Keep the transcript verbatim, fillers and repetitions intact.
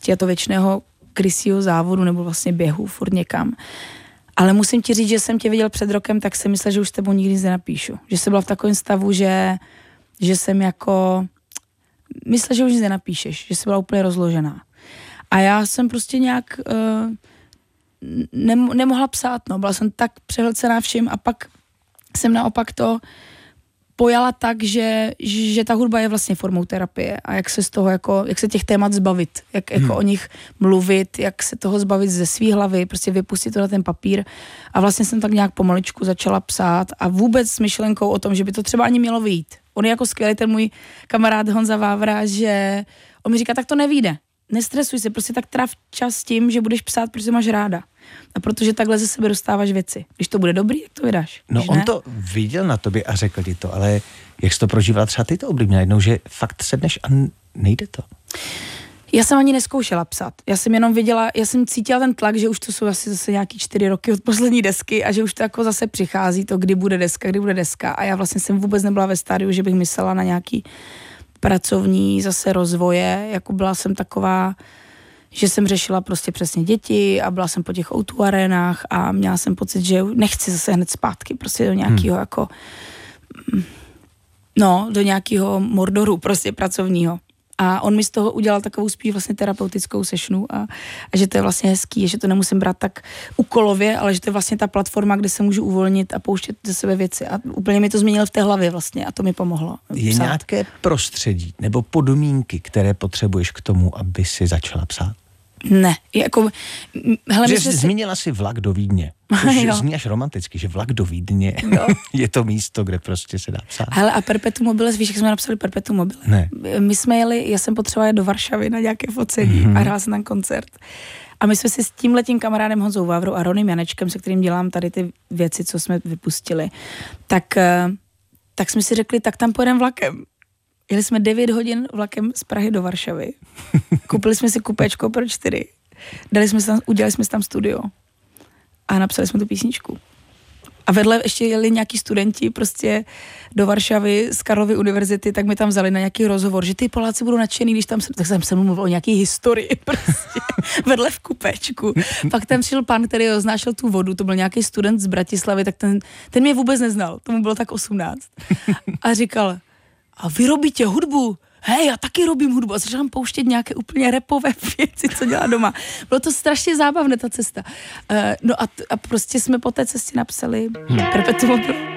prostě a to věčného krysího závodu nebo vlastně běhu furt někam. Ale musím ti říct, že jsem tě viděl před rokem, tak jsem myslel, že už s tebou nikdy nic nenapíšu. Že jsem byla v takovém stavu, že, že jsem jako... Myslel, že už nic nenapíšeš, že jsi byla úplně rozložená. A já jsem prostě nějak uh, nem, nemohla psát, no. Byla jsem tak přehlcená vším a pak jsem naopak to pojala tak, že, že ta hudba je vlastně formou terapie a jak se z toho jako, jak se těch témat zbavit, jak jako hmm. o nich mluvit, jak se toho zbavit ze svý hlavy, prostě vypustit to na ten papír a vlastně jsem tak nějak pomaličku začala psát a vůbec s myšlenkou o tom, že by to třeba ani mělo vyjít. On je jako skvělý ten můj kamarád Honza Vávra, že on mi říká, tak to nevyjde. Nestresuj se, prostě tak tráv čas tím, že budeš psát, protože máš ráda. A protože takhle ze sebe dostáváš věci. Když to bude dobrý, jak to vydáš. No Když on ne? to viděl na tobě a řekl ti to, ale jak jsi to prožívala třeba ty to období najednou, že fakt sedneš a nejde to. Já jsem ani neskoušela psát. Já jsem jenom viděla, já jsem cítila ten tlak, že už to jsou asi zase nějaký čtyři roky od poslední desky a že už to jako zase přichází to, kdy bude deska, kdy bude deska. A já vlastně jsem vůbec nebyla ve stádiu, že bych myslela na nějaký pracovní zase rozvoje. Jako byla jsem taková, že jsem řešila prostě přesně děti a byla jsem po těch ó dva arenách a měla jsem pocit, že nechci zase hned zpátky prostě do nějakého hmm. jako no, do nějakého mordoru prostě pracovního. A on mi z toho udělal takovou spíš vlastně terapeutickou sessionu a, a že to je vlastně hezký, že to nemusím brát tak úkolově, ale že to je vlastně ta platforma, kde se můžu uvolnit a pouštět ze sebe věci. A úplně mi to změnilo v té hlavě vlastně a to mi pomohlo. Je psát. nějaké prostředí nebo podmínky, které potřebuješ k tomu, aby si začala psát? Ne, jako... Hele, že jsi si... Zmínila si vlak do Vídně. Což zní až romanticky, že vlak do Vídně je to místo, kde prostě se dá psát. Hele, a Perpetuum mobile, víš, jak jsme napsali Perpetuum mobile? Ne. My jsme jeli, já jsem potřebovala jít do Varšavy na nějaké focení mm-hmm. a hrála jsem tam koncert. A my jsme si s tímhletím kamarádem Honzou Vávrou a Ronym Janečkem, se kterým dělám tady ty věci, co jsme vypustili, tak, tak jsme si řekli, tak tam pojedeme vlakem. Jeli jsme devět hodin vlakem z Prahy do Varšavy. Koupili jsme si kupečko pro čtyři. Dali jsme tam, udělali jsme si tam studio. A napsali jsme tu písničku. A vedle ještě jeli nějaký studenti prostě do Varšavy z Karlovy univerzity, tak mi tam vzali na nějaký rozhovor, že ty Poláci budou nadšený, když tam, tak jsem se mluvil o nějaký historii prostě, vedle v kupečku. Pak tam přišel pan, který oznášel tu vodu, to byl nějaký student z Bratislavy, tak ten, ten mě vůbec neznal, tomu bylo tak osmnáct. A říkal, a vy robíte hudbu? Hej, já taky robím hudbu. A začal tam pouštět nějaké úplně rapové věci, co dělá doma. Bylo to strašně zábavné, ta cesta. Uh, no a, t- a prostě jsme po té cestě napsali hmm. Perpetuum mobile.